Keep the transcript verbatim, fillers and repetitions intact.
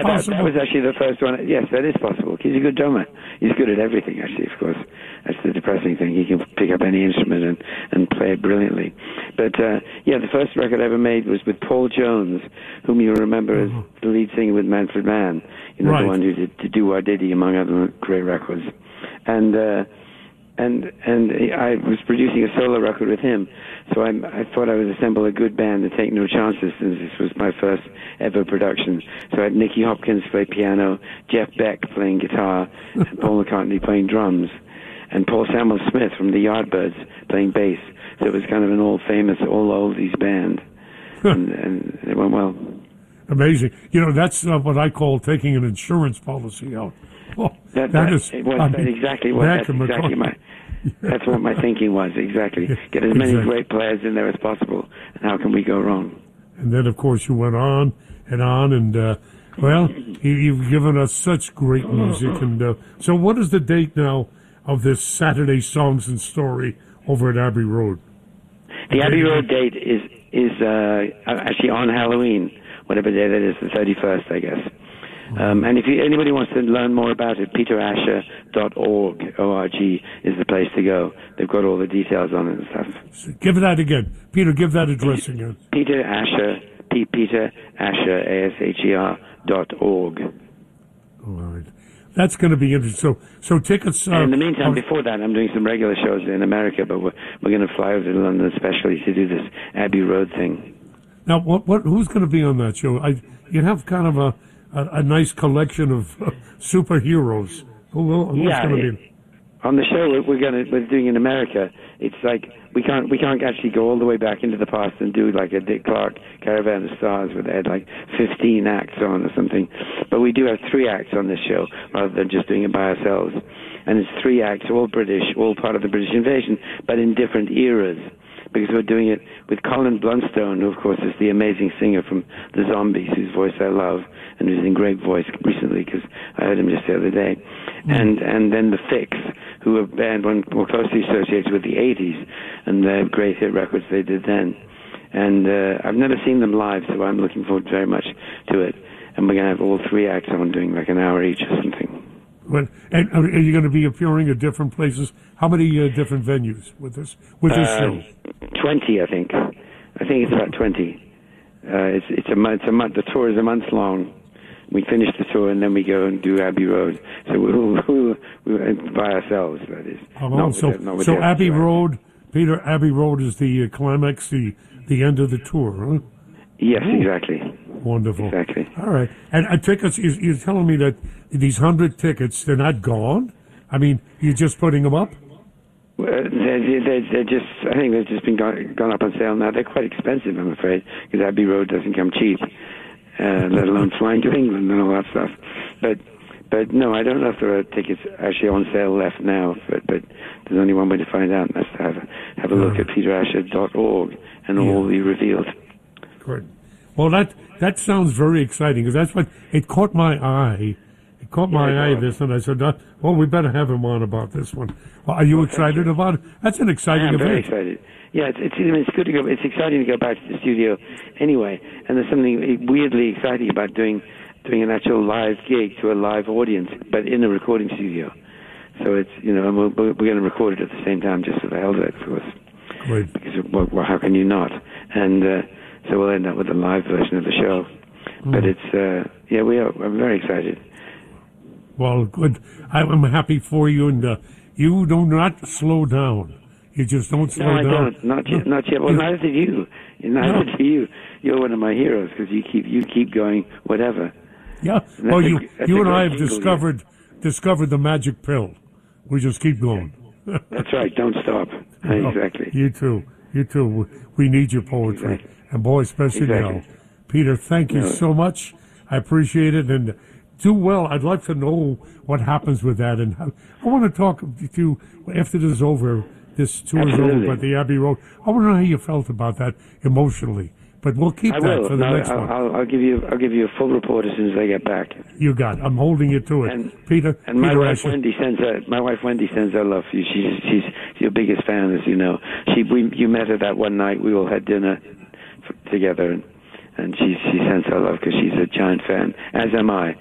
that, possible? That was actually the first one. Yes, that is possible. He's a good drummer. He's good at everything, actually, of course. That's the depressing thing. He can pick up any instrument and, and play it brilliantly. But, uh, yeah, the first record I ever made was with Paul Jones, whom you remember mm-hmm. as the lead singer with Manfred Mann. You know, right. the one who did To Do Our Diddy, among other great records. And... Uh, And and I was producing a solo record with him, so I, I thought I would assemble a good band and take no chances, since this was my first ever production. So I had Nicky Hopkins play piano, Jeff Beck playing guitar, and Paul McCartney playing drums, and Paul Samuel Smith from the Yardbirds playing bass. So it was kind of an all-famous, all-oldies band, and, and it went well. Amazing. You know, that's uh, what I call taking an insurance policy out. Oh, that, that that is was I that mean, exactly what that's exactly my that's what my thinking was, exactly. Get as many exactly. great players in there as possible, and how can we go wrong? And then, of course, you went on and on, and uh, well, you, you've given us such great music. And uh, so, what is the date now of this Saturday Songs and Story over at Abbey Road? The Abbey Road date is is uh, actually on Halloween, whatever day that is, the thirty-first, I guess. Um, and if you, anybody wants to learn more about it, peter asher dot org, O R G, is the place to go. They've got all the details on it and stuff. So give that again. Peter, give that address again. Peter Asher, P. Peter Asher, A S H E R, dot org. All right. That's going to be interesting. So, so tickets... Uh, in the meantime, before that, I'm doing some regular shows in America, but we're, we're going to fly over to London especially to do this Abbey Road thing. Now, what, what, who's going to be on that show? I, you have kind of a... A, a nice collection of uh, superheroes. Who, who's yeah, going to it, be? On the show we're going to we're doing in America. It's like we can't we can't actually go all the way back into the past and do like a Dick Clark Caravan of Stars where they had like fifteen acts on or something. But we do have three acts on this show rather than just doing it by ourselves. And it's three acts, all British, all part of the British invasion, but in different eras. Because we're doing it with Colin Blunstone, who, of course, is the amazing singer from The Zombies, whose voice I love, and who's in great voice recently, because I heard him just the other day. Mm. And and then The Fix, who are a band one more closely associated with the eighties, and the great hit records they did then. And uh, I've never seen them live, so I'm looking forward very much to it. And we're going to have all three acts on, doing like an hour each or something. Well, and are you going to be appearing at different places? How many uh, different venues with this with this uh, show? Twenty, I think. I think it's about twenty. Uh, it's it's a month. It's a month. The tour is a month long. We finish the tour and then we go and do Abbey Road. So we'll, we'll, we'll by ourselves. That is. Oh, not so with, not with so Abbey Road, Peter. Abbey Road is the uh, climax, the the end of the tour, huh? Yes, Ooh. exactly. Wonderful. Exactly. All right. And uh, tickets, you, you're telling me that these hundred tickets, they're not gone? I mean, you're just putting them up? Well, they're, they're, they're just, I think they've just been gone, gone up on sale now. They're quite expensive, I'm afraid, because Abbey Road doesn't come cheap, uh, let alone flying to England and all that stuff. But, but no, I don't know if there are tickets actually on sale left now, but, but there's only one way to find out, and that's to have, have a look at peter asher dot org, and all yeah. will be revealed. Good. Well, that that sounds very exciting, because that's what, it caught my eye. It caught my yeah, eye, this, and I said, well, we better have him on about this one. Well, are you well, excited you. about it? That's an exciting I'm event. very excited. Yeah, it's, it's, it's good to go. It's exciting to go back to the studio anyway, and there's something weirdly exciting about doing doing an actual live gig to a live audience, but in a recording studio. So it's, you know, we're, we're going to record it at the same time just for the hell of it, of course. Great. Because, well, well, how can you not? And uh, so we'll end up with a live version of the show. Mm. But it's, uh, yeah, we are, I'm very excited. Well, good. I'm happy for you, and uh, you do not slow down. You just don't slow no, I down. No, I don't. Not yet. Not yet. Well, neither do you. Neither no. do you. You're one of my heroes because you keep you keep going whatever. Yeah. Well, you a, you and I have discovered here. discovered the magic pill. We just keep going. That's right. Don't stop. No, exactly. You too. You too. We need your poetry, exactly. and boy, especially exactly. now. Peter, thank you no. so much. I appreciate it, and do well. I'd like to know what happens with that, and how, I want to talk to you after this is over. This tour is over, but the Abbey Road. I want to know how you felt about that emotionally. But we'll keep I that will. for the no, next I'll, one. I'll, I'll give you. I'll give you a full report as soon as I get back. You got it. I'm holding you to it, and, Peter. And my Peter wife Asher. Wendy sends her. My wife Wendy sends her love for you. She's she's your biggest fan, as you know. She we you met her that one night. We all had dinner f- together, and and she she sends her love because she's a giant fan, as am I.